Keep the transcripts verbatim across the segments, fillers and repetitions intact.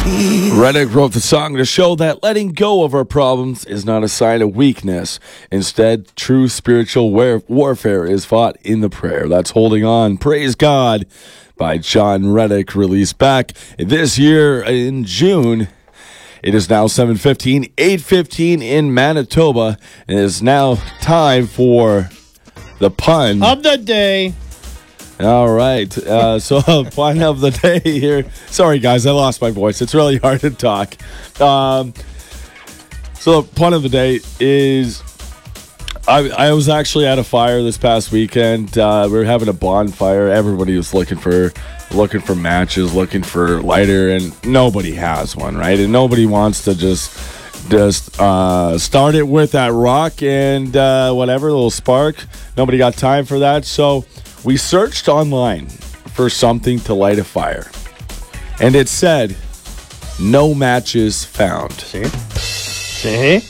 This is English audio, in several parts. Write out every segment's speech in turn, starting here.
Reddick wrote the song to show that letting go of our problems is not a sign of weakness. Instead, true spiritual war- warfare is fought in the prayer. That's Holding On, Praise God, by John Reddick, released back this year in June. It is now seven fifteen, eight fifteen in Manitoba, and it is now time for the pun of the day. All right. Uh, so, pun of the day here. Sorry, guys, I lost my voice. It's really hard to talk. Um, so, the pun of the day is I, I was actually at a fire this past weekend. Uh, we were having a bonfire. Everybody was looking for looking for matches, looking for lighter, and nobody has one, right? And nobody wants to just just uh, start it with that rock and uh, whatever, a little spark. Nobody got time for that. So we searched online for something to light a fire, and it said, no matches found. See? See?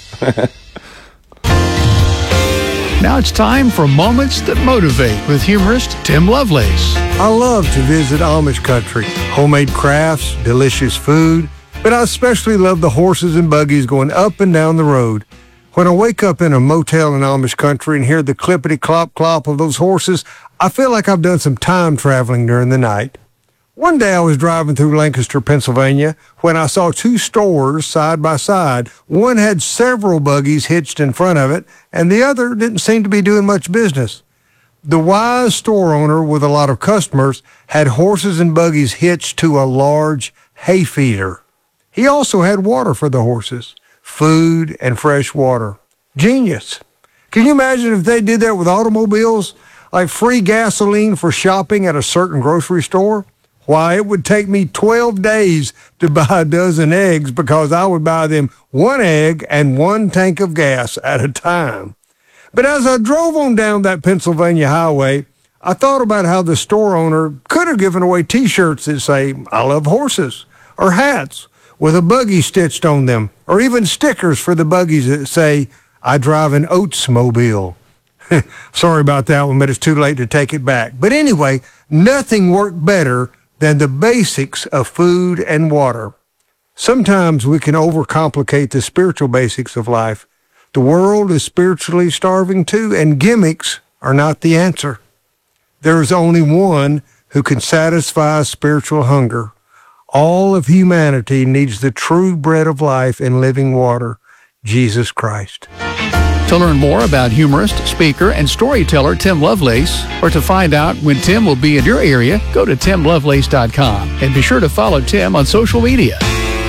Now it's time for Moments That Motivate with humorist Tim Lovelace. I love to visit Amish country. Homemade crafts, delicious food, but I especially love the horses and buggies going up and down the road. When I wake up in a motel in Amish country and hear the clippity-clop-clop of those horses, I feel like I've done some time traveling during the night. One day I was driving through Lancaster, Pennsylvania, when I saw two stores side by side. One had several buggies hitched in front of it, and the other didn't seem to be doing much business. The wise store owner with a lot of customers had horses and buggies hitched to a large hay feeder. He also had water for the horses, food and fresh water. Genius. Can you imagine if they did that with automobiles? Like free gasoline for shopping at a certain grocery store? Why, it would take me twelve days to buy a dozen eggs because I would buy them one egg and one tank of gas at a time. But as I drove on down that Pennsylvania highway, I thought about how the store owner could have given away T-shirts that say, I love horses, or hats with a buggy stitched on them, or even stickers for the buggies that say, I drive an Oatsmobile. Sorry about that one, but it's too late to take it back. But anyway, nothing worked better than the basics of food and water. Sometimes we can overcomplicate the spiritual basics of life. The world is spiritually starving too, and gimmicks are not the answer. There is only one who can satisfy spiritual hunger. All of humanity needs the true bread of life and living water, Jesus Christ. To learn more about humorist, speaker, and storyteller Tim Lovelace, or to find out when Tim will be in your area, go to tim lovelace dot com and be sure to follow Tim on social media.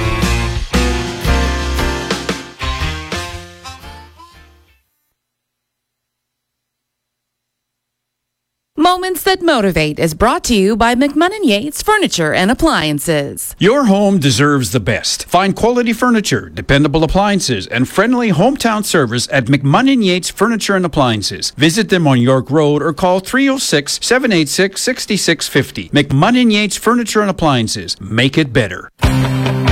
Moments That Motivate is brought to you by McMunn and Yates Furniture and Appliances. Your home deserves the best. Find quality furniture, dependable appliances, and friendly hometown service at McMunn and Yates Furniture and Appliances. Visit them on York Road or call three oh six, seven eight six, six six five oh. McMunn and Yates Furniture and Appliances. Make it better.